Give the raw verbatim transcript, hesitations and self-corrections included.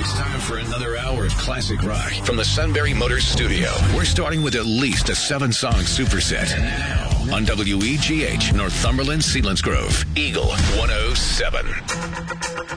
It's time for another hour of classic rock from the Sunbury Motors studio. We're starting with at least a seven-song superset. And now, on W E G H, Northumberland, Selinsgrove, Eagle one oh seven.